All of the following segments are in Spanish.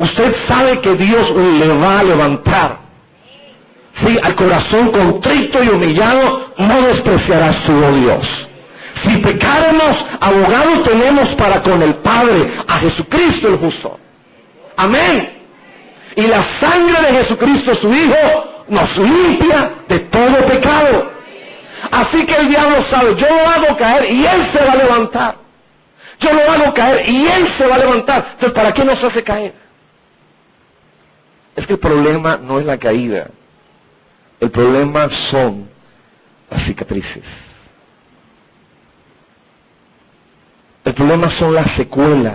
Usted sabe que Dios le va a levantar. Sí, al corazón contrito y humillado no despreciarás tú, oh Dios. Si pecáremos, abogado tenemos para con el Padre, a Jesucristo el justo. Amén. Y la sangre de Jesucristo su Hijo nos limpia de todo pecado. Así que el diablo sabe, yo lo hago caer y él se va a levantar. Yo lo hago caer y él se va a levantar. Entonces, ¿para qué nos hace caer? Es que el problema no es la caída. El problema son las cicatrices. El problema son las secuelas.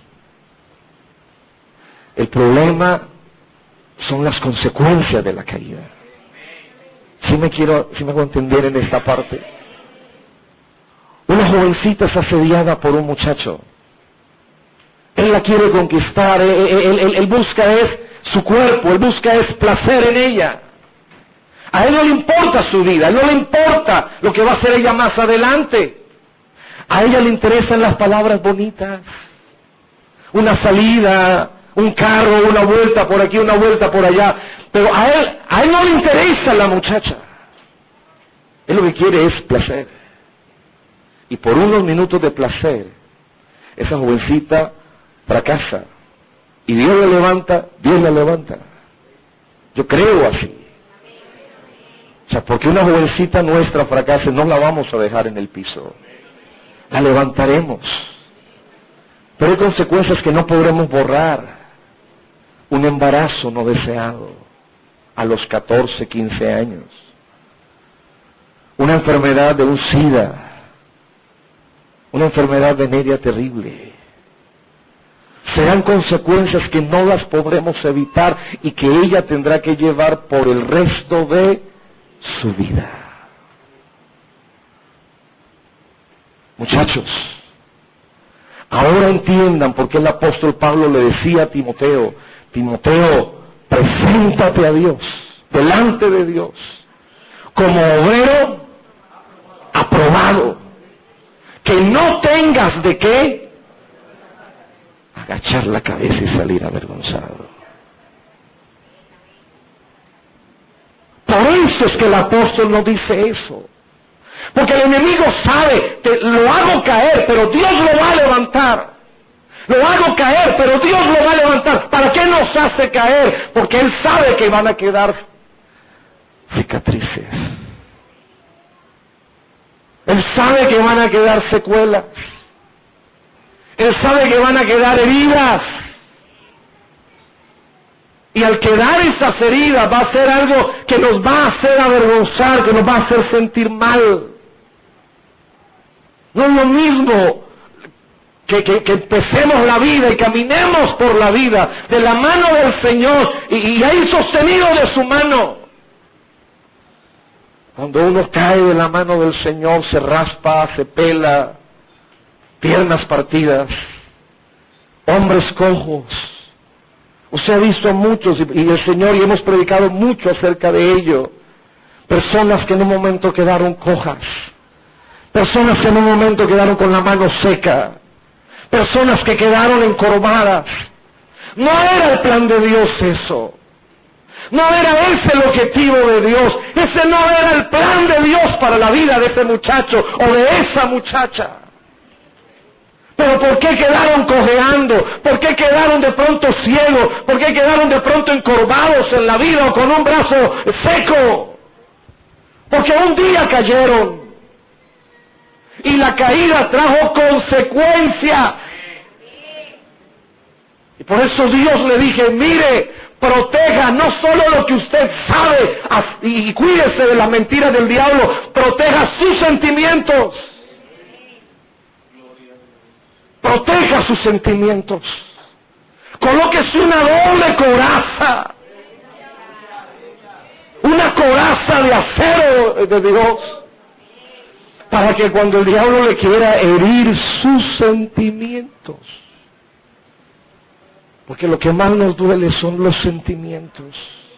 El problema son las consecuencias de la caída. Si me hago entender en esta parte. Una jovencita es asediada por un muchacho. Él la quiere conquistar, él busca es su cuerpo, él busca es placer en ella. A él no le importa su vida, a él no le importa lo que va a hacer ella más adelante. A ella le interesan las palabras bonitas, una salida, un carro, una vuelta por aquí, una vuelta por allá. Pero a él no le interesa la muchacha. Él lo que quiere es placer. Y por unos minutos de placer, esa jovencita fracasa. Y Dios la levanta, Dios la levanta. Yo creo así. O sea, porque una jovencita nuestra fracase, no la vamos a dejar en el piso. La levantaremos. Pero hay consecuencias que no podremos borrar. Un embarazo no deseado a los 14, 15 años. Una enfermedad de un SIDA. Una enfermedad venérea terrible. Serán consecuencias que no las podremos evitar y que ella tendrá que llevar por el resto de su vida. Muchachos, ahora entiendan por qué el apóstol Pablo le decía a Timoteo, Timoteo, preséntate a Dios, delante de Dios, como obrero aprobado, que no tengas de qué agachar la cabeza y salir avergonzado. Por eso es que el apóstol no dice eso. Porque el enemigo sabe que lo hago caer, pero Dios lo va a levantar. Lo hago caer, pero Dios lo va a levantar. ¿Para qué nos hace caer? Porque Él sabe que van a quedar cicatrices. Él sabe que van a quedar secuelas. Él sabe que van a quedar heridas. Y al quedar esas heridas va a ser algo que nos va a hacer avergonzar, que nos va a hacer sentir mal. No es lo mismo que empecemos la vida y caminemos por la vida de la mano del Señor y ahí sostenido de su mano. Cuando uno cae de la mano del Señor, se raspa, se pela, piernas partidas, hombres cojos. Usted ha visto a muchos, y el Señor, y hemos predicado mucho acerca de ello, personas que en un momento quedaron cojas, personas que en un momento quedaron con la mano seca, personas que quedaron encorvadas. No era el plan de Dios eso. No era ese el objetivo de Dios. Ese no era el plan de Dios para la vida de ese muchacho o de esa muchacha. Pero ¿por qué quedaron cojeando? ¿Por qué quedaron de pronto ciegos? ¿Por qué quedaron de pronto encorvados en la vida o con un brazo seco? Porque un día cayeron. Y la caída trajo consecuencias. Y por eso Dios le dije, mire, proteja no solo lo que usted sabe y cuídese de las mentiras del diablo, proteja sus sentimientos. Proteja sus sentimientos. Colóquese una doble coraza. Una coraza de acero de Dios. Para que cuando el diablo le quiera herir sus sentimientos. Porque lo que más nos duele son los sentimientos.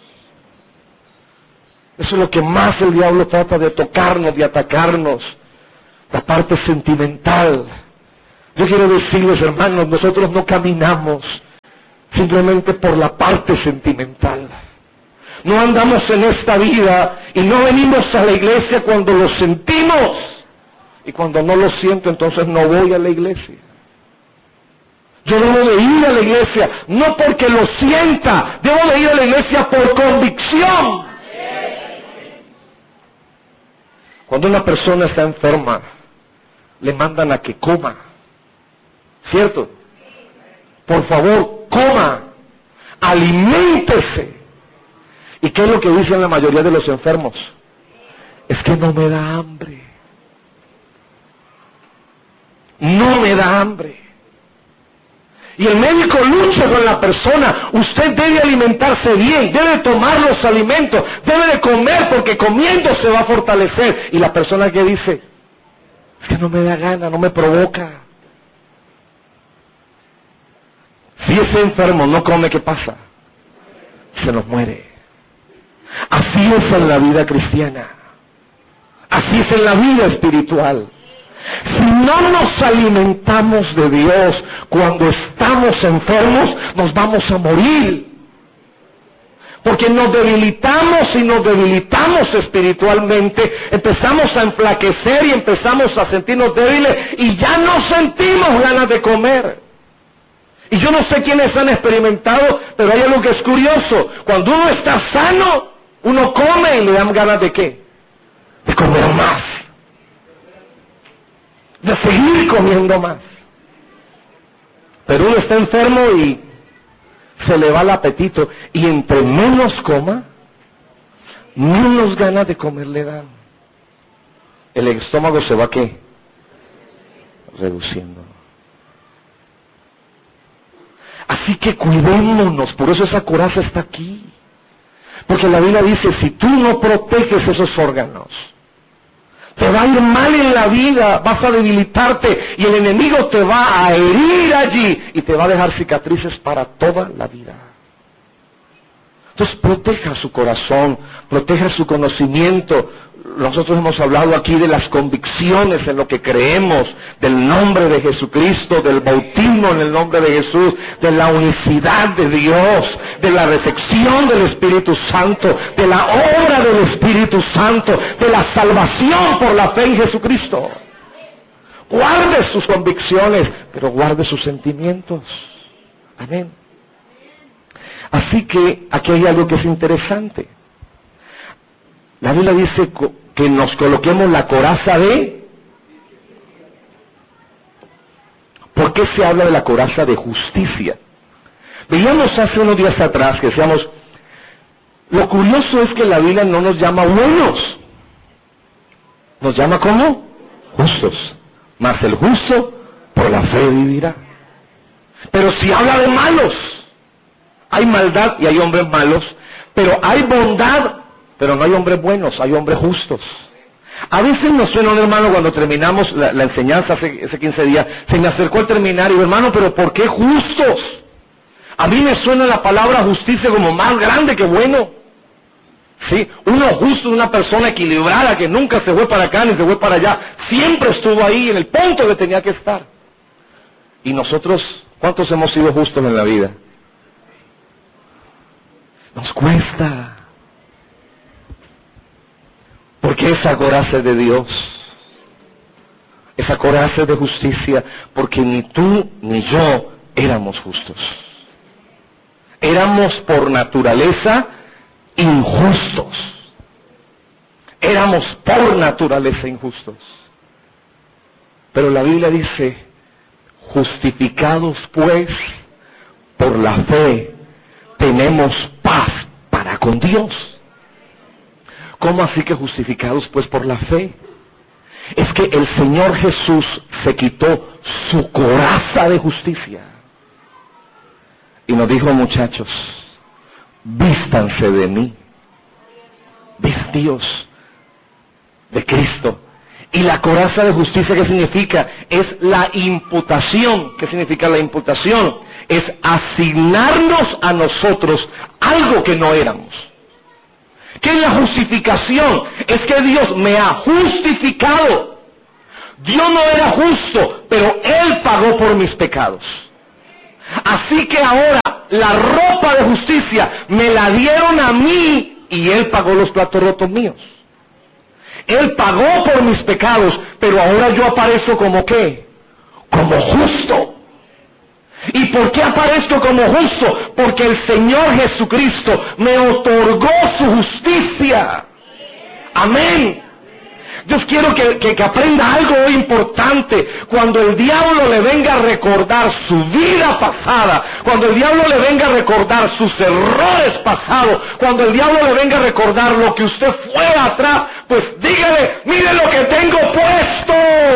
Eso es lo que más el diablo trata de tocarnos, de atacarnos. La parte sentimental. Yo quiero decirles, hermanos, nosotros no caminamos simplemente por la parte sentimental. No andamos en esta vida y no venimos a la iglesia cuando lo sentimos. Y cuando no lo siento, entonces no voy a la iglesia. Yo debo de ir a la iglesia, no porque lo sienta, debo de ir a la iglesia por convicción. Cuando una persona está enferma, le mandan a que coma, ¿cierto? Por favor, coma, aliméntese. ¿Y qué es lo que dicen la mayoría de los enfermos? Es que no me da hambre. No me da hambre. Y el médico lucha con la persona. Usted debe alimentarse bien, debe tomar los alimentos, debe de comer porque comiendo se va a fortalecer. Y la persona que dice, es que no me da gana, no me provoca. Si ese enfermo no come, ¿qué pasa? Se nos muere. Así es en la vida cristiana. Así es en la vida espiritual. Si no nos alimentamos de Dios cuando estamos enfermos, nos vamos a morir. Porque nos debilitamos y nos debilitamos espiritualmente, empezamos a enflaquecer y empezamos a sentirnos débiles y ya no sentimos ganas de comer. Y yo no sé quiénes han experimentado, pero hay algo que es curioso. Cuando uno está sano, uno come y le dan ganas ¿de qué? De comer más. De seguir comiendo más. Pero uno está enfermo y se le va el apetito. Y entre menos coma, menos ganas de comer le dan. El estómago se va ¿qué? Reduciendo. Así que cuidémonos, por eso esa coraza está aquí. Porque la Biblia dice, si tú no proteges esos órganos, te va a ir mal en la vida, vas a debilitarte y el enemigo te va a herir allí y te va a dejar cicatrices para toda la vida. Entonces proteja su corazón, proteja su conocimiento. Nosotros hemos hablado aquí de las convicciones en lo que creemos, del nombre de Jesucristo, del bautismo en el nombre de Jesús, de la unicidad de Dios, de la recepción del Espíritu Santo, de la obra del Espíritu Santo, de la salvación por la fe en Jesucristo. Guarde sus convicciones, pero guarde sus sentimientos. Amén. Así que aquí hay algo que es interesante. La Biblia dice que nos coloquemos la coraza de... ¿Por qué se habla de la coraza de justicia? Veíamos hace unos días atrás que decíamos, lo curioso es que la Biblia no nos llama buenos. Nos llama ¿cómo? Justos. Mas el justo por la fe vivirá. Pero si habla de malos, hay maldad y hay hombres malos, pero hay bondad. Pero no hay hombres buenos, hay hombres justos. A veces nos suena un hermano cuando terminamos la enseñanza hace 15 días, se me acercó al terminar y dijo, hermano, pero ¿por qué justos? A mí me suena la palabra justicia como más grande que bueno. ¿Sí? Uno justo es una persona equilibrada que nunca se fue para acá ni se fue para allá. Siempre estuvo ahí en el punto que tenía que estar. Y nosotros, ¿cuántos hemos sido justos en la vida? Nos cuesta. Porque esa coraza es de Dios. Esa coraza es de justicia, porque ni tú ni yo éramos justos. Éramos por naturaleza injustos. Éramos por naturaleza injustos. Pero la Biblia dice, justificados pues por la fe, tenemos paz para con Dios. ¿Cómo así que justificados pues por la fe? Es que el Señor Jesús se quitó su coraza de justicia y nos dijo, muchachos, vístanse de mí, vestidos de Cristo. Y la coraza de justicia, ¿qué significa? Es la imputación. ¿Qué significa la imputación? Es asignarnos a nosotros algo que no éramos. ¿Qué es la justificación? Es que Dios me ha justificado. Yo no era justo, pero Él pagó por mis pecados. Así que ahora la ropa de justicia me la dieron a mí y Él pagó los platos rotos míos. Él pagó por mis pecados, pero ahora yo aparezco como ¿qué? Como justo. ¿Y por qué aparezco como justo? Porque el Señor Jesucristo me otorgó su justicia. Amén. Yo quiero que aprenda algo importante. Cuando el diablo le venga a recordar su vida pasada, cuando el diablo le venga a recordar sus errores pasados, cuando el diablo le venga a recordar lo que usted fue atrás, pues dígale, mire lo que tengo puesto.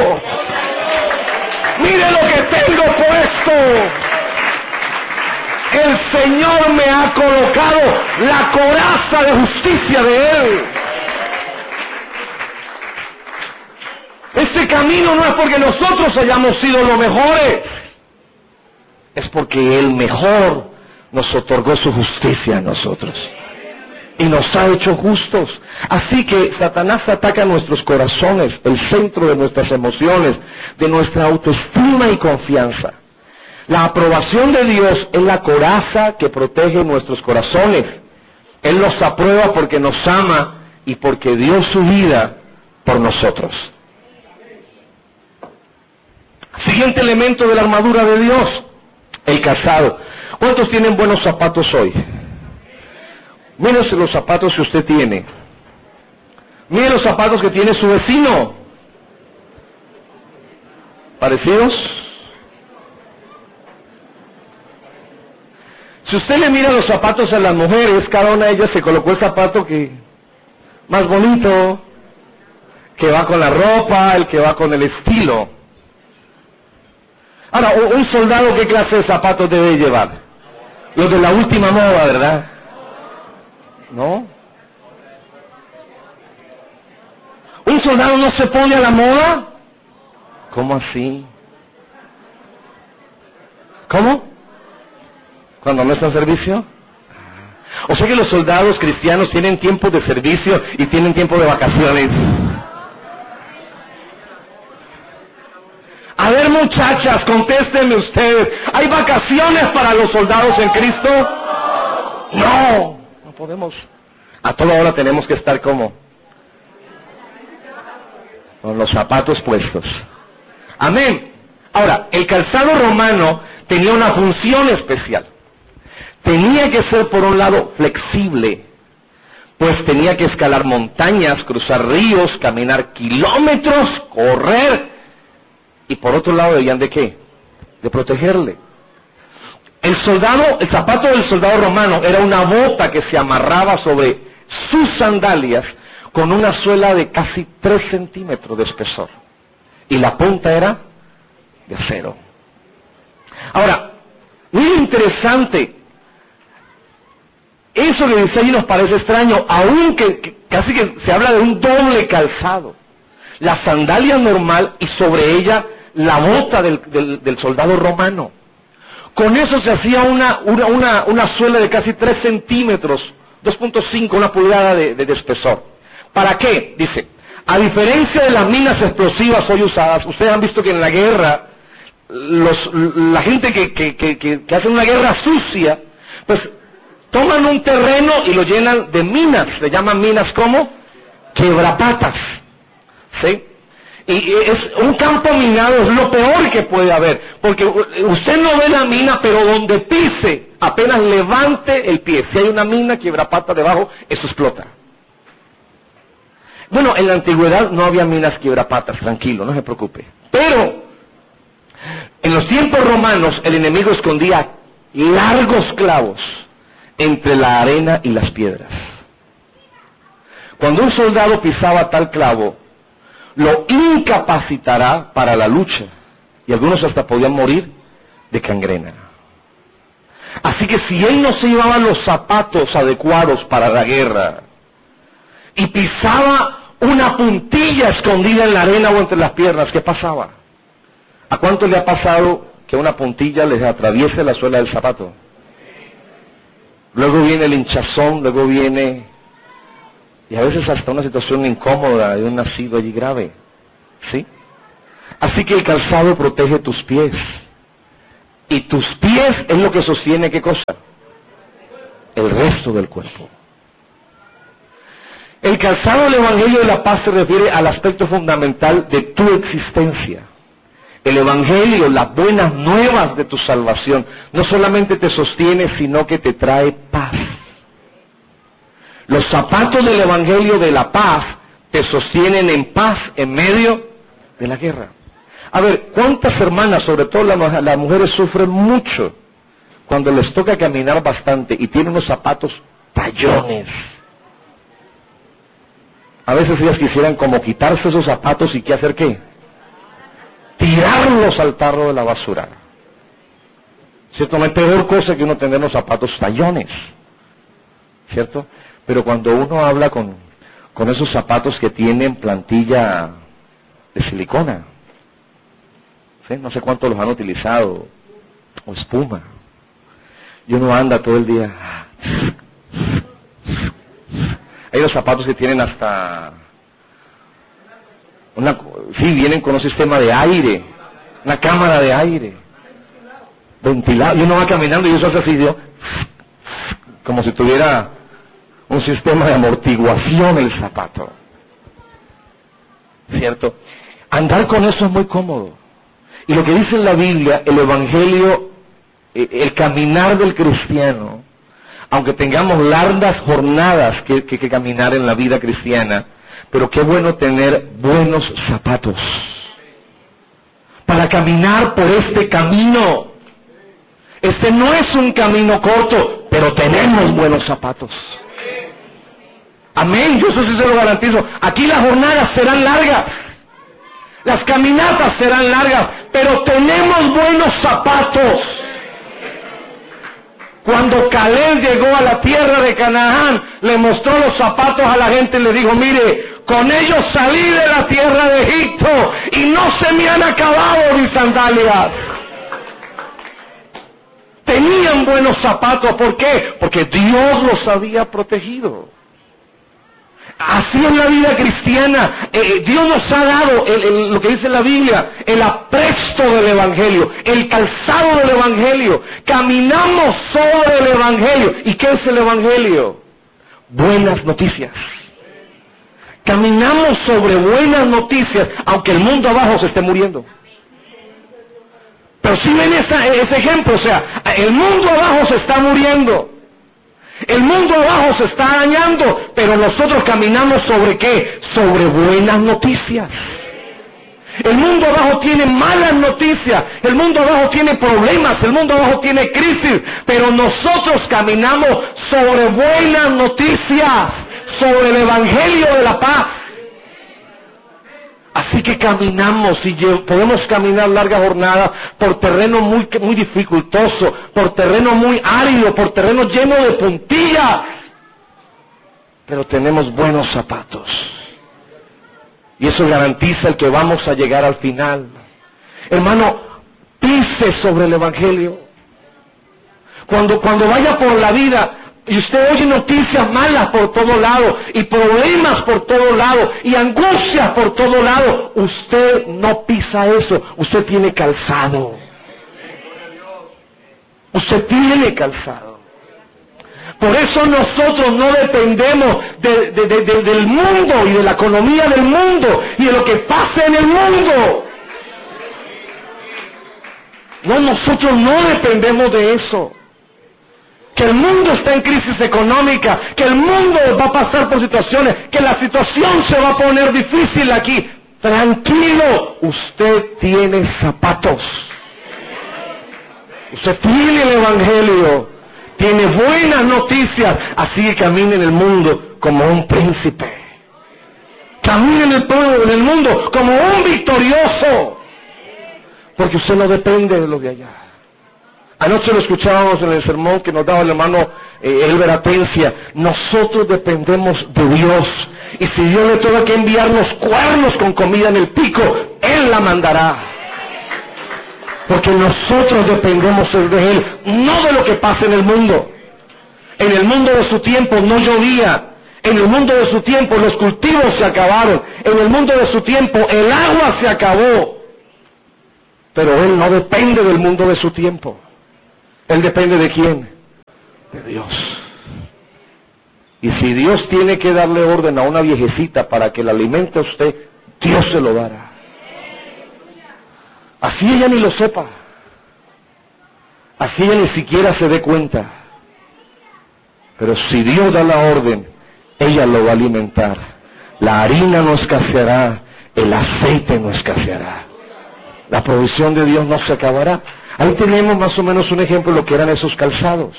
Mire lo que tengo puesto. El Señor me ha colocado la coraza de justicia de Él. Este camino no es porque nosotros hayamos sido los mejores, es porque el mejor nos otorgó su justicia a nosotros y nos ha hecho justos. Así que Satanás ataca nuestros corazones, el centro de nuestras emociones, de nuestra autoestima y confianza. La aprobación de Dios es la coraza que protege nuestros corazones. Él nos aprueba porque nos ama y porque dio su vida por nosotros. Siguiente elemento de la armadura de Dios, el calzado. ¿Cuántos tienen buenos zapatos hoy? Mírese los zapatos que usted tiene. Mire los zapatos que tiene su vecino. ¿Parecidos? Si usted le mira los zapatos a las mujeres, cada una de ellas se colocó el zapato que más bonito, que va con la ropa, el que va con el estilo. Ahora, un soldado, ¿qué clase de zapatos debe llevar? Los de la última moda, ¿verdad? ¿No? ¿Un soldado no se pone a la moda? ¿Cómo así? ¿Cómo? ¿Cuando no está en servicio? O sea que los soldados cristianos tienen tiempo de servicio y tienen tiempo de vacaciones. A ver, muchachas, contéstenme ustedes, ¿hay vacaciones para los soldados en Cristo? No, no podemos. A toda hora tenemos que estar como con los zapatos puestos. Amén. Ahora, el calzado romano tenía una función especial. Tenía que ser, por un lado, flexible, pues tenía que escalar montañas, cruzar ríos, caminar kilómetros, correr. Y por otro lado, ¿debían de qué? De protegerle. El zapato del soldado romano era una bota que se amarraba sobre sus sandalias con una suela de casi 3 centímetros de espesor. Y la punta era de acero. Ahora, muy interesante. Eso que dice ahí nos parece extraño, aunque casi que se habla de un doble calzado. La sandalia normal y sobre ella la bota del soldado romano. Con eso se hacía una suela de casi 3 centímetros, 2.5, una pulgada de espesor. ¿Para qué? Dice, a diferencia de las minas explosivas hoy usadas, ustedes han visto que en la guerra, la gente que hace una guerra sucia, pues toman un terreno y lo llenan de minas, se llaman minas como quebrapatas, ¿sí? Y es un campo minado, es lo peor que puede haber, porque usted no ve la mina, pero donde pise, apenas levante el pie, si hay una mina quebrapata debajo, eso explota. Bueno, en la antigüedad no había minas quebrapatas, tranquilo, no se preocupe. Pero, en los tiempos romanos, el enemigo escondía largos clavos entre la arena y las piedras. Cuando un soldado pisaba tal clavo, lo incapacitará para la lucha, y algunos hasta podían morir de gangrena. Así que si él no se llevaba los zapatos adecuados para la guerra, y pisaba una puntilla escondida en la arena o entre las piernas, ¿qué pasaba? ¿A cuánto le ha pasado que una puntilla les atraviese la suela del zapato? Luego viene el hinchazón, luego viene, y a veces hasta una situación incómoda de un nacido allí grave, ¿sí? Así que el calzado protege tus pies. Y tus pies es lo que sostiene, ¿qué cosa? El resto del cuerpo. El calzado del Evangelio de la paz se refiere al aspecto fundamental de tu existencia. El Evangelio, las buenas nuevas de tu salvación, no solamente te sostiene, sino que te trae paz. Los zapatos del Evangelio de la paz te sostienen en paz en medio de la guerra. A ver, ¿cuántas hermanas, sobre todo las mujeres, sufren mucho cuando les toca caminar bastante y tienen unos zapatos tallones? A veces ellas quisieran como quitarse esos zapatos y ¿qué hacer qué? Tirarlos al tarro de la basura. ¿Cierto? No hay peor cosa que uno tener los zapatos tallones. ¿Cierto? Pero cuando uno habla con esos zapatos que tienen plantilla de silicona, ¿sí? No sé cuántos los han utilizado, o espuma, y uno anda todo el día. Hay los zapatos que tienen hasta vienen con un sistema de aire, una cámara de aire, ventilado, y uno va caminando y eso hace así, como si tuviera un sistema de amortiguación el zapato. ¿Cierto? Andar con eso es muy cómodo. Y lo que dice en la Biblia, el Evangelio, el caminar del cristiano, aunque tengamos largas jornadas que caminar en la vida cristiana, pero qué bueno tener buenos zapatos para caminar por este camino. Este no es un camino corto, pero tenemos buenos zapatos. Amén, yo eso sí se lo garantizo. Aquí las jornadas serán largas, las caminatas serán largas, pero tenemos buenos zapatos. Cuando Caleb llegó a la tierra de Canaán, le mostró los zapatos a la gente y le dijo, mire, con ellos salí de la tierra de Egipto y no se me han acabado mis sandalias. Tenían buenos zapatos, ¿por qué? Porque Dios los había protegido. Así es la vida cristiana. Dios nos ha dado lo que dice la Biblia, el apresto del Evangelio, el calzado del Evangelio. Caminamos sobre el Evangelio. ¿Y qué es el Evangelio? Buenas noticias. Caminamos sobre buenas noticias, aunque el mundo abajo se esté muriendo. Pero si ven ese ejemplo, o sea, el mundo abajo se está muriendo. El mundo abajo se está dañando, pero nosotros caminamos sobre ¿qué? Sobre buenas noticias. El mundo abajo tiene malas noticias, el mundo abajo tiene problemas, el mundo abajo tiene crisis, pero nosotros caminamos sobre buenas noticias, sobre el Evangelio de la paz. Así que caminamos y podemos caminar largas jornadas por terreno muy dificultoso, por terreno muy árido, por terreno lleno de puntillas. Pero tenemos buenos zapatos. Y eso garantiza el que vamos a llegar al final. Hermano, pise sobre el Evangelio. Cuando vaya por la vida y usted oye noticias malas por todo lado, y problemas por todo lado, y angustias por todo lado, usted no pisa eso, usted tiene calzado. Usted tiene calzado. Por eso nosotros no dependemos del mundo y de la economía del mundo y de lo que pasa en el mundo. No, nosotros no dependemos de eso. Que el mundo está en crisis económica, que el mundo va a pasar por situaciones, que la situación se va a poner difícil aquí. Tranquilo, usted tiene zapatos. Usted tiene el Evangelio, tiene buenas noticias, así que camine en el mundo como un príncipe. Camine en el mundo como un victorioso, porque usted no depende de lo de allá. Anoche lo escuchábamos en el sermón que nos daba el hermano Elber Atencia. Nosotros dependemos de Dios. Y si Dios le tuvo que enviarnos cuernos con comida en el pico, Él la mandará. Porque nosotros dependemos de Él, no de lo que pasa en el mundo. En el mundo de su tiempo no llovía. En el mundo de su tiempo los cultivos se acabaron. En el mundo de su tiempo el agua se acabó. Pero él no depende del mundo de su tiempo. Él depende ¿de quién? De Dios. Y si Dios tiene que darle orden a una viejecita para que la alimente a usted, Dios se lo dará. Así ella ni lo sepa. Así ella ni siquiera se dé cuenta. Pero si Dios da la orden, ella lo va a alimentar. La harina no escaseará, el aceite no escaseará. La provisión de Dios no se acabará. Ahí tenemos más o menos un ejemplo de lo que eran esos calzados.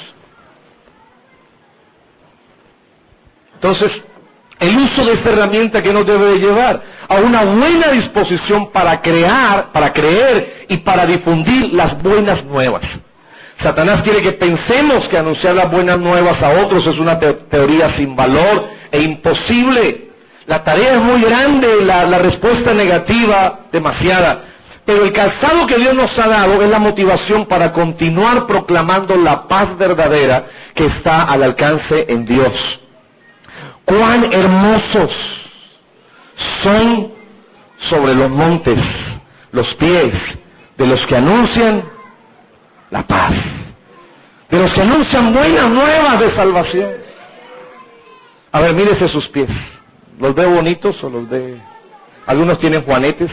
Entonces, el uso de esta herramienta que nos debe de llevar a una buena disposición para creer y para difundir las buenas nuevas. Satanás quiere que pensemos que anunciar las buenas nuevas a otros es una teoría sin valor e imposible. La tarea es muy grande, la respuesta negativa demasiada. Pero el calzado que Dios nos ha dado es la motivación para continuar proclamando la paz verdadera que está al alcance en Dios. ¡Cuán hermosos son sobre los montes los pies de los que anuncian la paz, de los que anuncian buenas nuevas de salvación! A ver, mírese sus pies. ¿Los ve bonitos o los ve...? Algunos tienen juanetes.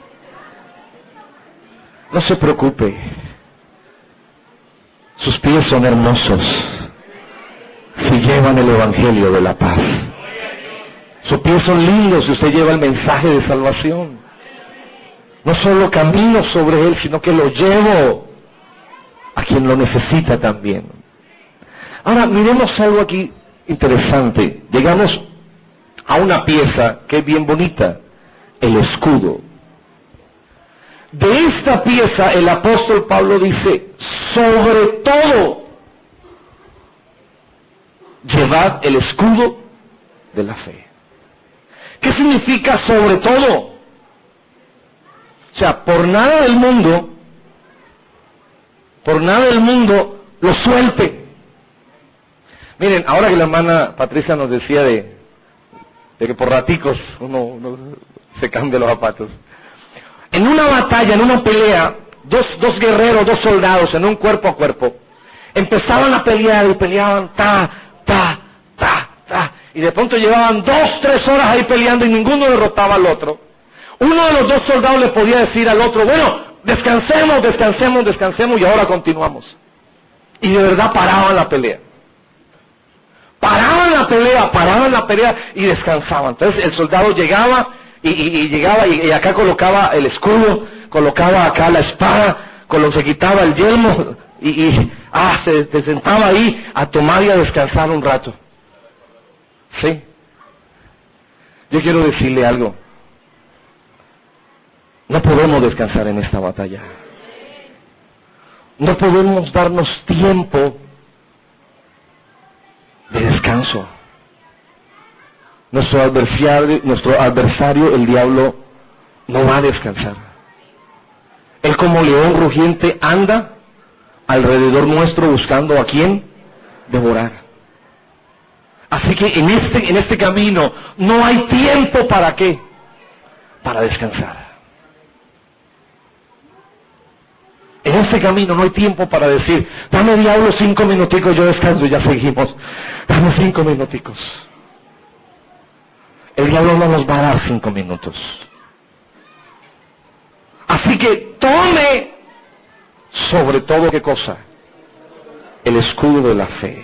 No se preocupe. Sus pies son hermosos si llevan el evangelio de la paz. Sus pies son lindos si usted lleva el mensaje de salvación. No solo camino sobre él, sino que lo llevo a quien lo necesita también. Ahora, miremos algo aquí interesante. Llegamos a una pieza que es bien bonita, el escudo. De esta pieza el apóstol Pablo dice, sobre todo, llevad el escudo de la fe. ¿Qué significa sobre todo? O sea, por nada del mundo lo suelte. Miren, ahora que la hermana Patricia nos decía de que por raticos uno se cambia los zapatos. En una batalla, en una pelea, dos guerreros, dos soldados, en un cuerpo a cuerpo, empezaban a pelear y peleaban y de pronto llevaban 2-3 horas ahí peleando y ninguno derrotaba al otro. Uno de los dos soldados le podía decir al otro, bueno, descansemos y ahora continuamos. Y de verdad paraban la pelea. Paraban la pelea y descansaban. Entonces el soldado llegaba y acá colocaba el escudo, colocaba acá la espada, se quitaba el yelmo se sentaba ahí a tomar y a descansar un rato. ¿Sí? Yo quiero decirle algo. No podemos descansar en esta batalla. No podemos darnos tiempo de descanso. Nuestro adversario, el diablo, no va a descansar. Él como león rugiente anda alrededor nuestro buscando a quién devorar. Así que en este camino no hay tiempo ¿para qué? Para descansar. En este camino no hay tiempo para decir, dame diablo 5 minuticos, yo descanso y ya seguimos. Dame 5 minuticos. El diablo no nos va a dar 5 minutos. Así que tome sobre todo, ¿qué cosa? El escudo de la fe.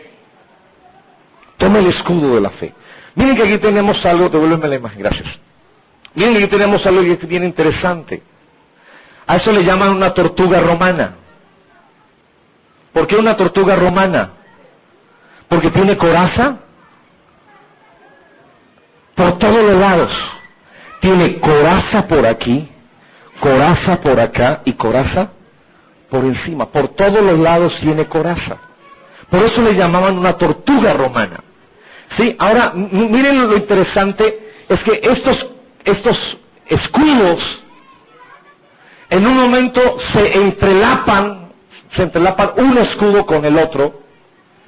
Tome el escudo de la fe. Miren que aquí tenemos algo, devuélveme la imagen, gracias. Miren que aquí tenemos algo que es bien interesante. A eso le llaman una tortuga romana. ¿Por qué una tortuga romana? Porque tiene coraza por todos los lados. Tiene coraza por aquí, coraza por acá y coraza por encima. Por todos los lados tiene coraza. Por eso le llamaban una tortuga romana. Sí, ahora miren lo interesante, es que estos escudos en un momento se entrelapan un escudo con el otro,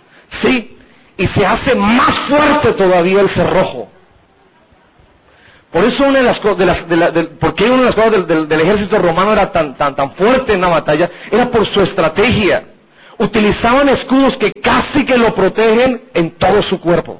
sí, y se hace más fuerte todavía el cerrojo. Por eso una de las cosas, porque una de las cosas del ejército romano era tan fuerte en la batalla, era por su estrategia. Utilizaban escudos que casi que lo protegen en todo su cuerpo.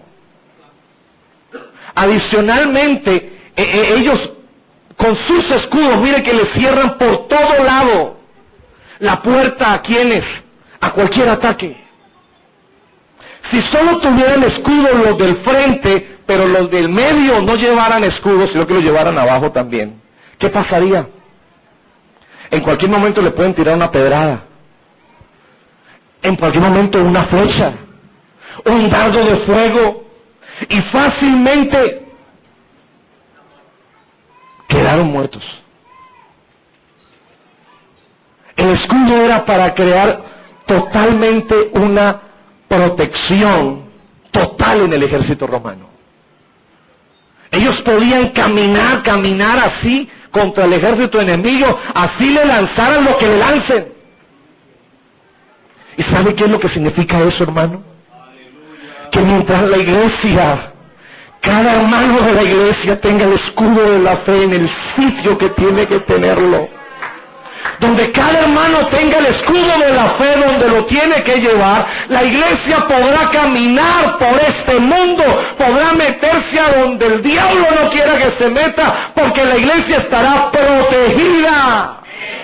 Adicionalmente, ellos con sus escudos, mire que le cierran por todo lado la puerta a quienes, a cualquier ataque. Si solo tuvieran escudos los del frente, pero los del medio no llevaran escudos, sino que los llevaran abajo también, ¿qué pasaría? En cualquier momento le pueden tirar una pedrada, en cualquier momento una flecha, un dardo de fuego, y fácilmente quedaron muertos. El escudo era para crear totalmente una protección total en el ejército romano. Ellos podían caminar así contra el ejército enemigo, así le lanzaran lo que le lancen. ¿Y sabe qué es lo que significa eso, hermano? Que mientras la iglesia, cada hermano de la iglesia tenga el escudo de la fe en el sitio que tiene que tenerlo, donde cada hermano tenga el escudo de la fe donde lo tiene que llevar, la iglesia podrá caminar por este mundo, podrá meterse a donde el diablo no quiera que se meta, porque la iglesia estará protegida.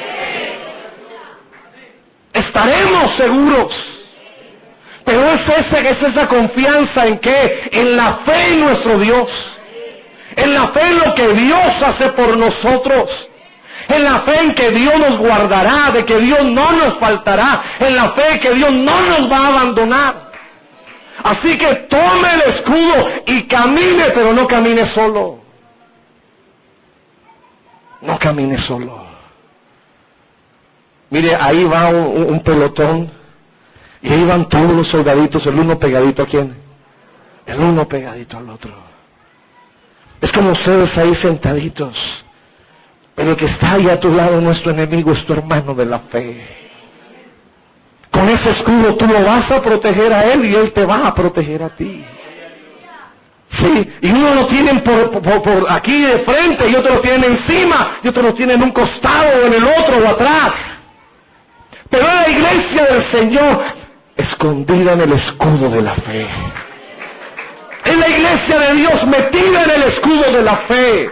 Estaremos seguros. Pero es esa confianza en qué, en la fe en nuestro Dios, en la fe en lo que Dios hace por nosotros, en la fe en que Dios nos guardará, de que Dios no nos faltará, en la fe en que Dios no nos va a abandonar. Así que tome el escudo y camine, pero no camine solo. No camine solo. Mire, ahí va un pelotón, y ahí van todos los soldaditos, el uno pegadito a quién, el uno pegadito al otro. Es como ustedes ahí sentaditos, pero el que está ahí a tu lado, nuestro enemigo, es tu hermano de la fe. Con ese escudo tú lo vas a proteger a él y él te va a proteger a ti. Sí, y uno lo tienen por aquí de frente y otro lo tienen encima y otro lo tienen en un costado o en el otro o atrás. Pero en la iglesia del Señor, escondida en el escudo de la fe. En la iglesia de Dios, metida en el escudo de la fe.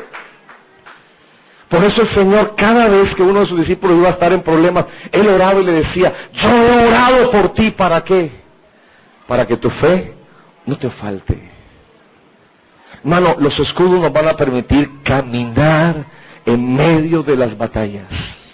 Por eso el Señor, cada vez que uno de sus discípulos iba a estar en problemas, Él oraba y le decía, yo he orado por ti, ¿para qué? Para que tu fe no te falte. Hermano, los escudos nos van a permitir caminar en medio de las batallas.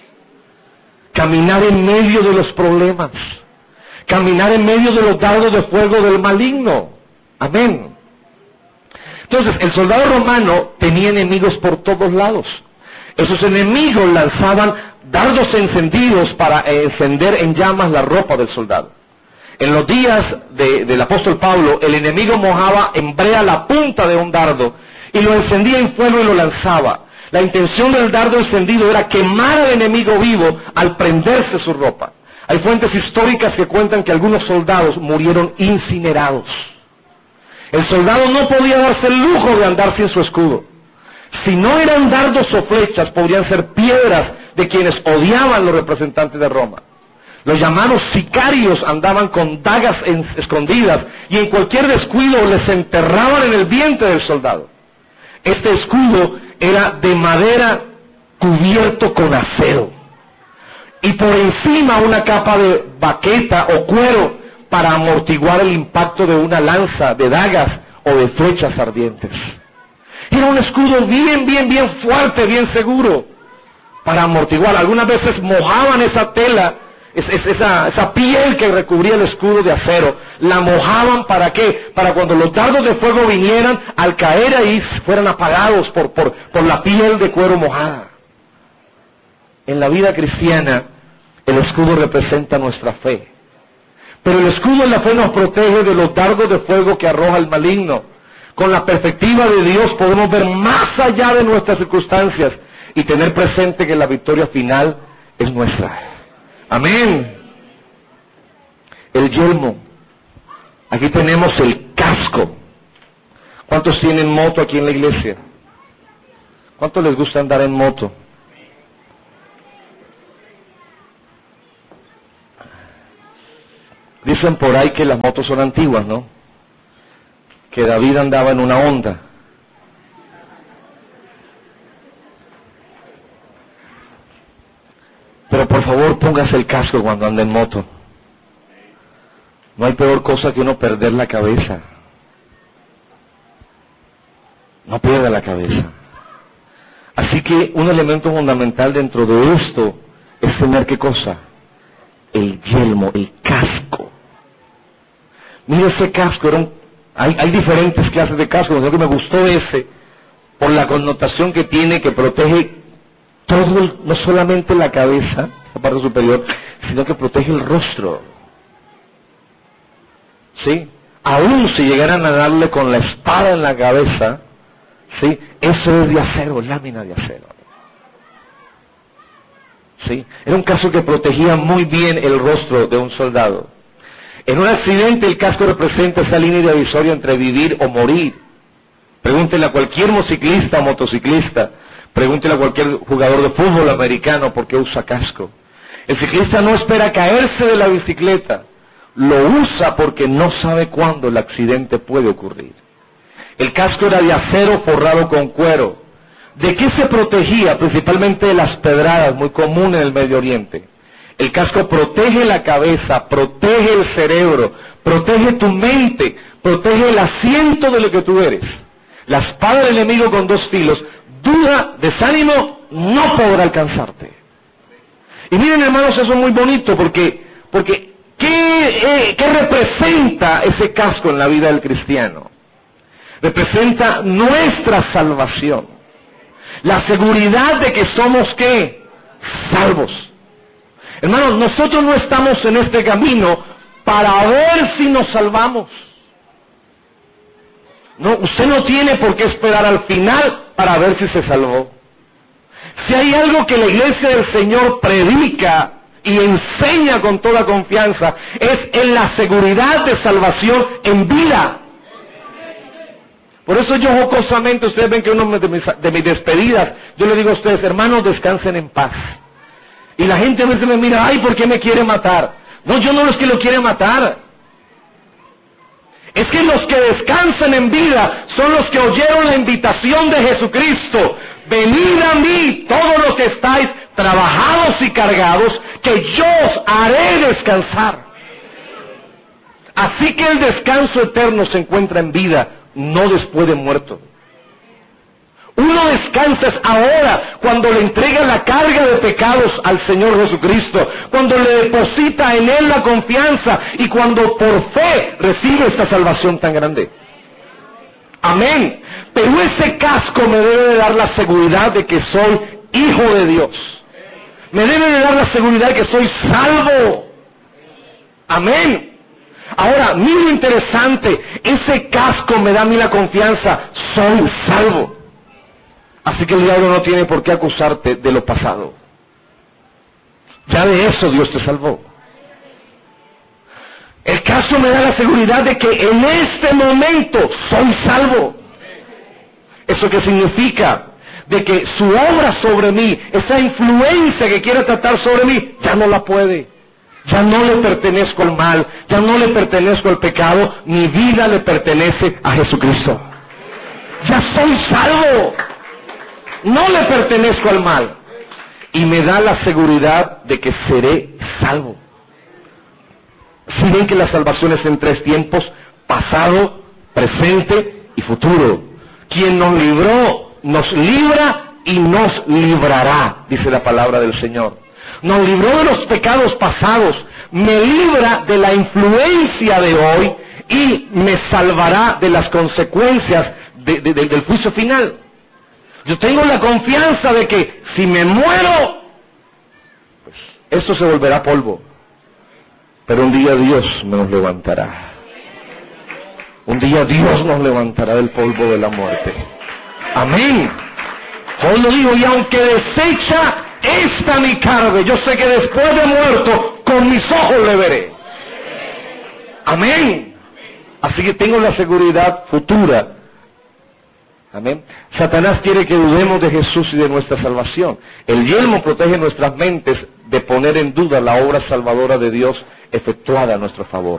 Caminar en medio de los problemas. Caminar en medio de los dardos de fuego del maligno. Amén. Entonces, el soldado romano tenía enemigos por todos lados. Esos enemigos lanzaban dardos encendidos para encender en llamas la ropa del soldado. En los días del apóstol Pablo, el enemigo mojaba en brea la punta de un dardo y lo encendía en fuego y lo lanzaba. La intención del dardo encendido era quemar al enemigo vivo al prenderse su ropa. Hay fuentes históricas que cuentan que algunos soldados murieron incinerados. El soldado no podía darse el lujo de andar sin su escudo. Si no eran dardos o flechas, podrían ser piedras de quienes odiaban los representantes de Roma. Los llamados sicarios andaban con dagas escondidas y en cualquier descuido les enterraban en el vientre del soldado. Este escudo era de madera cubierto con acero y por encima una capa de baqueta o cuero para amortiguar el impacto de una lanza de dagas o de flechas ardientes. Era un escudo bien fuerte, bien seguro para amortiguar. Algunas veces mojaban esa tela, esa piel que recubría el escudo de acero, la mojaban ¿para qué? Para cuando los dardos de fuego vinieran, al caer ahí fueran apagados por la piel de cuero mojada. En la vida cristiana, el escudo representa nuestra fe. Pero el escudo de la fe nos protege de los dardos de fuego que arroja el maligno. Con la perspectiva de Dios podemos ver más allá de nuestras circunstancias y tener presente que la victoria final es nuestra. Amén. El yelmo. Aquí tenemos el casco. ¿Cuántos tienen moto aquí en la iglesia? ¿Cuánto les gusta andar en moto? Dicen por ahí que las motos son antiguas, ¿no? Que David andaba en una Honda. Pero por favor, póngase el casco cuando ande en moto. No hay peor cosa que uno perder la cabeza. No pierda la cabeza. Así que un elemento fundamental dentro de esto es tener ¿qué cosa? El yelmo, el casco. Mira ese casco, hay diferentes clases de casco, lo que me gustó ese, por la connotación que tiene, que protege todo, no solamente la cabeza, la parte superior, sino que protege el rostro. ¿Sí? Aún si llegaran a darle con la espada en la cabeza, ¿sí? Eso es de acero, lámina de acero. ¿Sí? Era un casco que protegía muy bien el rostro de un soldado. En un accidente el casco representa esa línea divisoria entre vivir o morir. Pregúntele a cualquier motociclista o motociclista, pregúntele a cualquier jugador de fútbol americano por qué usa casco. El ciclista no espera caerse de la bicicleta, lo usa porque no sabe cuándo el accidente puede ocurrir. El casco era de acero forrado con cuero. ¿De qué se protegía? Principalmente de las pedradas, muy común en el Medio Oriente. El casco protege la cabeza, protege el cerebro, protege tu mente, protege el asiento de lo que tú eres. La espada del enemigo con dos filos, duda, desánimo, no podrá alcanzarte. Y miren, hermanos, eso es muy bonito porque ¿qué representa ese casco en la vida del cristiano? Representa nuestra salvación. La seguridad de que somos, ¿qué? Salvos. Hermanos, nosotros no estamos en este camino para ver si nos salvamos. No, usted no tiene por qué esperar al final para ver si se salvó. Si hay algo que la iglesia del Señor predica y enseña con toda confianza, es en la seguridad de salvación en vida. Por eso yo jocosamente, ustedes ven que uno de mis despedidas, yo le digo a ustedes, hermanos, descansen en paz. Y la gente a veces me mira, ay, ¿por qué me quiere matar? No, yo no es que lo quiere matar. Es que los que descansan en vida son los que oyeron la invitación de Jesucristo. Venid a mí, todos los que estáis trabajados y cargados, que yo os haré descansar. Así que el descanso eterno se encuentra en vida, no después de muerto. Uno descansa ahora, cuando le entrega la carga de pecados al Señor Jesucristo, cuando le deposita en Él la confianza y cuando por fe recibe esta salvación tan grande. Amén. Pero ese casco me debe de dar la seguridad de que soy hijo de Dios. Me debe de dar la seguridad de que soy salvo. Amén. Ahora, mira lo interesante, ese casco me da a mí la confianza, soy salvo. Así que el diablo no tiene por qué acusarte de lo pasado. Ya de eso Dios te salvó. El casco me da la seguridad de que en este momento soy salvo. ¿Eso qué significa? De que su obra sobre mí, esa influencia que quiere tratar sobre mí, ya no la puede. Ya no le pertenezco al mal, ya no le pertenezco al pecado, mi vida le pertenece a Jesucristo. Ya soy salvo. No le pertenezco al mal. Y me da la seguridad de que seré salvo. Si ven que la salvación es en tres tiempos, pasado, presente y futuro. Quien nos libró, nos libra y nos librará, dice la palabra del Señor. Nos libró de los pecados pasados, me libra de la influencia de hoy y me salvará de las consecuencias del juicio final. Yo tengo la confianza de que si me muero, pues esto se volverá polvo. Pero un día Dios nos levantará. Un día Dios nos levantará del polvo de la muerte. Amén. Hoy lo digo, y aunque desecha esta mi carne, yo sé que después de muerto, con mis ojos le veré. Amén. Así que tengo la seguridad futura Amén. Satanás quiere que dudemos de Jesús y de nuestra salvación. El yelmo protege nuestras mentes de poner en duda la obra salvadora de Dios efectuada a nuestro favor.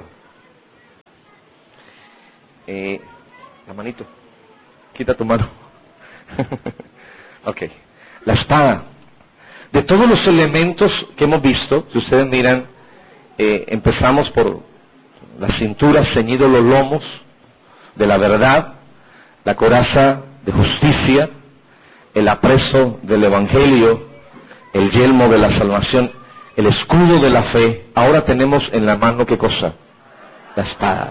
La manito. Quita tu mano. Ok. La espada. De todos los elementos que hemos visto, si ustedes miran, empezamos por la cintura, ceñidos los lomos de la verdad, la coraza de justicia, el apresto del evangelio, el yelmo de la salvación, el escudo de la fe. Ahora tenemos en la mano, ¿qué cosa? La espada.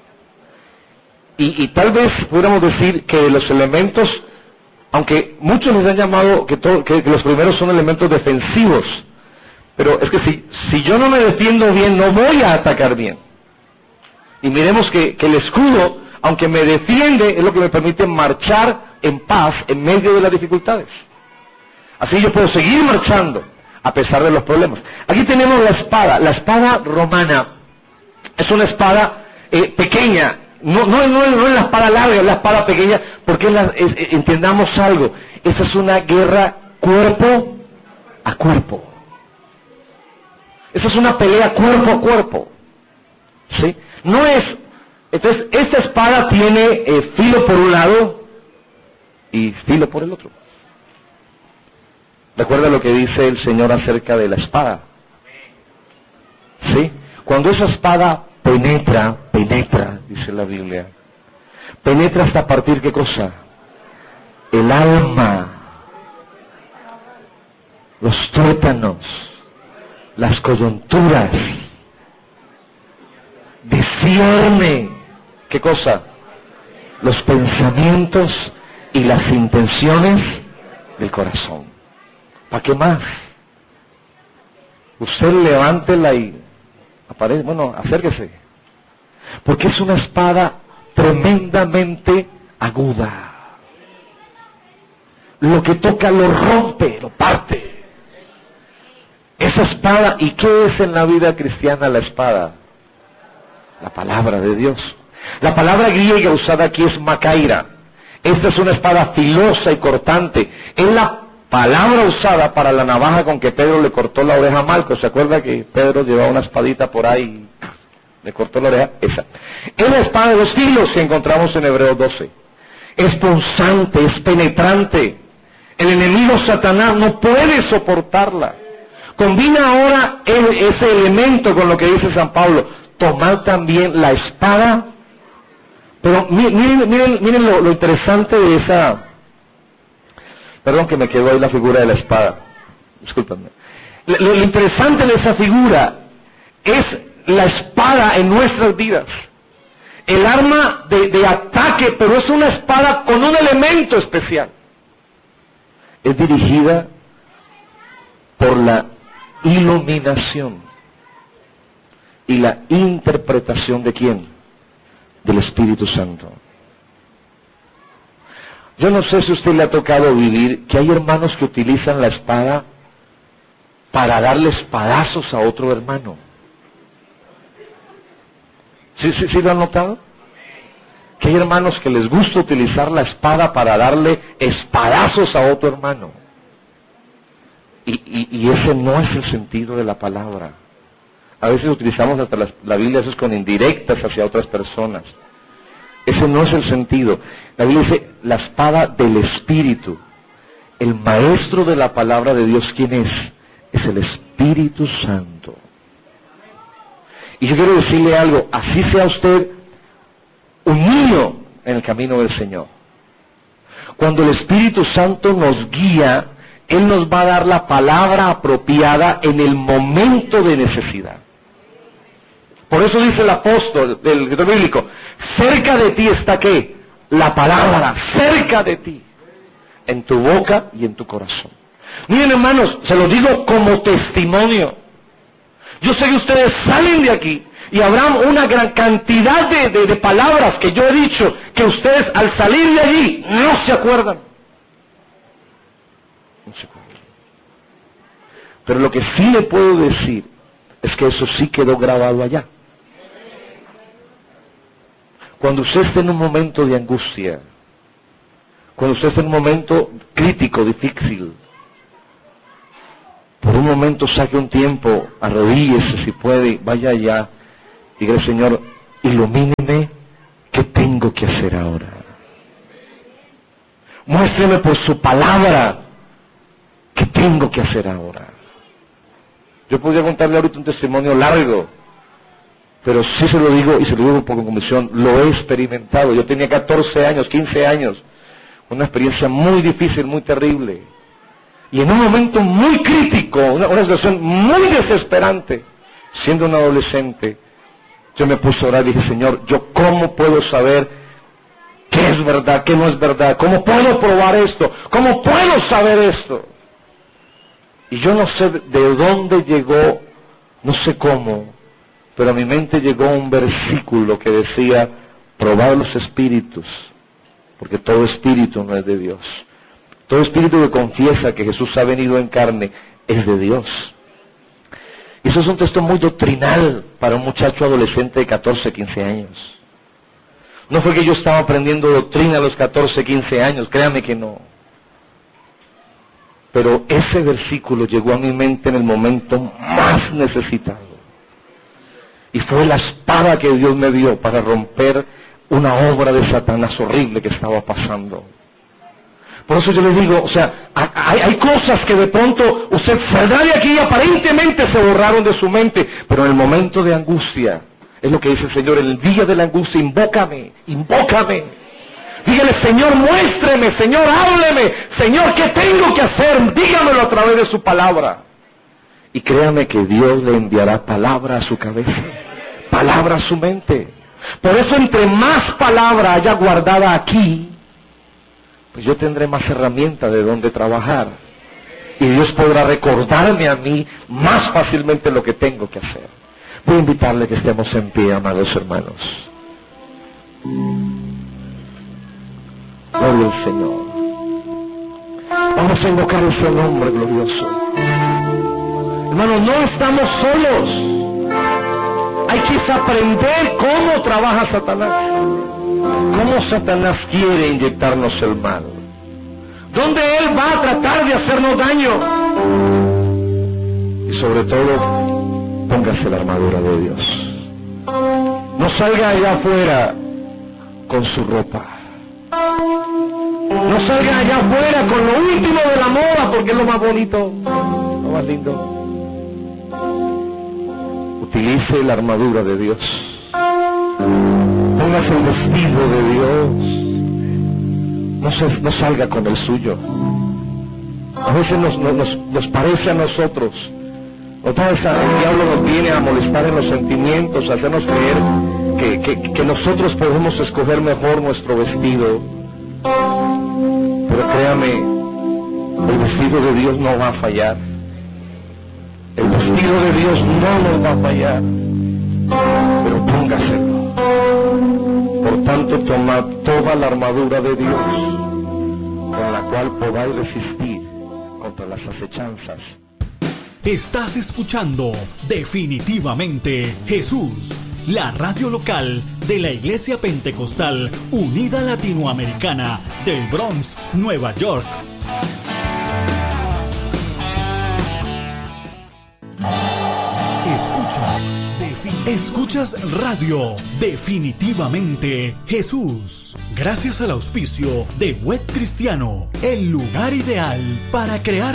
Y tal vez pudiéramos decir que los elementos, aunque muchos les han llamado que los primeros son elementos defensivos, pero es que si yo no me defiendo bien, no voy a atacar bien. Y miremos que el escudo, aunque me defiende, es lo que me permite marchar en paz en medio de las dificultades. Así yo puedo seguir marchando a pesar de los problemas. Aquí tenemos la espada romana. Es una espada pequeña. No es la espada larga, es la espada pequeña, porque entendamos algo. Esa es una guerra cuerpo a cuerpo. Esa es una pelea cuerpo a cuerpo. ¿Sí? No es... Entonces, esta espada tiene filo por un lado y filo por el otro. Recuerda lo que dice el Señor acerca de la espada. ¿Sí? Cuando esa espada penetra, dice la Biblia, penetra hasta partir, ¿qué cosa? El alma, los tuétanos, las coyunturas, discierne, ¿qué cosa? Los pensamientos y las intenciones del corazón. ¿Para qué más? Usted levántela y aparece, acérquese. Porque es una espada tremendamente aguda. Lo que toca lo rompe, lo parte. Esa espada, ¿y qué es en la vida cristiana la espada? La palabra de Dios. La palabra griega usada aquí es makaira. Esta es una espada filosa y cortante. Es la palabra usada para la navaja con que Pedro le cortó la oreja a Malco. ¿Se acuerda que Pedro llevaba una espadita por ahí y le cortó la oreja? Esa. Es la espada de 2 filos que encontramos en Hebreos 12. Es punzante, es penetrante. El enemigo Satanás no puede soportarla. Combina ahora ese elemento con lo que dice San Pablo. Tomad también la espada. Pero miren lo interesante de esa... Perdón que me quedó ahí la figura de la espada. Discúlpenme. Lo interesante de esa figura es la espada en nuestras vidas. El arma de ataque, pero es una espada con un elemento especial. Es dirigida por la iluminación y la interpretación de ¿quién? Del Espíritu Santo. Yo no sé si a usted le ha tocado vivir que hay hermanos que utilizan la espada para darle espadazos a otro hermano. ¿Sí lo han notado? Que hay hermanos que les gusta utilizar la espada para darle espadazos a otro hermano. Y ese no es el sentido de la palabra. A veces utilizamos hasta la Biblia eso es con indirectas hacia otras personas. Ese no es el sentido. La Biblia dice la espada del Espíritu. El maestro de la palabra de Dios, ¿quién es? Es el Espíritu Santo. Y yo quiero decirle algo, así sea usted un niño en el camino del Señor. Cuando el Espíritu Santo nos guía, Él nos va a dar la palabra apropiada en el momento de necesidad. Por eso dice el apóstol del escritor bíblico, cerca de ti está ¿qué? La palabra, cerca de ti, en tu boca y en tu corazón. Miren hermanos, se los digo como testimonio. Yo sé que ustedes salen de aquí y habrá una gran cantidad de palabras que yo he dicho que ustedes al salir de allí no se acuerdan. No se acuerdan. Pero lo que sí le puedo decir es que eso sí quedó grabado allá. Cuando usted esté en un momento de angustia, Cuando usted está en un momento crítico, difícil, por un momento saque un tiempo, arrodíllese si puede, vaya allá, diga: Señor, ilumíneme, ¿qué tengo que hacer ahora? Muéstreme por su palabra, ¿qué tengo que hacer ahora? Yo podría contarle ahorita un testimonio largo, pero sí se lo digo, y se lo digo por convicción, lo he experimentado. Yo tenía 14 años, 15 años, una experiencia muy difícil, muy terrible. Y en un momento muy crítico, una situación muy desesperante, siendo un adolescente, yo me puse a orar y dije: Señor, ¿yo cómo puedo saber qué es verdad, qué no es verdad? ¿Cómo puedo probar esto? ¿Cómo puedo saber esto? Y yo no sé de dónde llegó, no sé cómo, pero a mi mente llegó un versículo que decía: probad los espíritus, porque todo espíritu no es de Dios. Todo espíritu que confiesa que Jesús ha venido en carne es de Dios. Y eso es un texto muy doctrinal para un muchacho adolescente de 14, 15 años. No fue que yo estaba aprendiendo doctrina a los 14, 15 años, créame que no. Pero ese versículo llegó a mi mente en el momento más necesitado. Y fue la espada que Dios me dio para romper una obra de Satanás horrible que estaba pasando. Por eso yo les digo, o sea, hay cosas que de pronto usted saldrá de aquí y aparentemente se borraron de su mente, pero en el momento de angustia, es lo que dice el Señor: en el día de la angustia, invócame, invócame. Dígale: Señor, muéstreme, Señor, hábleme, Señor, ¿qué tengo que hacer? Dígamelo a través de su palabra. Y créame que Dios le enviará palabra a su cabeza, palabra a su mente. Por eso, entre más palabra haya guardada aquí, pues yo tendré más herramientas de dónde trabajar. Y Dios podrá recordarme a mí más fácilmente lo que tengo que hacer. Voy a invitarle que estemos en pie, amados hermanos. Gloria al Señor. Vamos a invocar ese nombre glorioso. Hermanos, no estamos solos. Hay que aprender cómo trabaja Satanás. Cómo Satanás quiere inyectarnos el mal. Dónde él va a tratar de hacernos daño. Y sobre todo, póngase la armadura de Dios. No salga allá afuera con su ropa. No salga allá afuera con lo último de la moda, porque es lo más bonito, lo más lindo. Utilice la armadura de Dios. Póngase el vestido de Dios. No salga con el suyo. A veces nos parece a nosotros. Otra vez el diablo nos viene a molestar en los sentimientos, a hacernos creer que nosotros podemos escoger mejor nuestro vestido. Pero créame, el vestido de Dios no va a fallar. El vestido de Dios no nos va a fallar. Pero póngaselo. Por tanto, tomad toda la armadura de Dios, con la cual podáis resistir contra las acechanzas. Estás escuchando Definitivamente Jesús, la radio local de la Iglesia Pentecostal Unida Latinoamericana del Bronx, Nueva York. Escuchas Radio Definitivamente Jesús. Gracias al auspicio de Web Cristiano, el lugar ideal para crear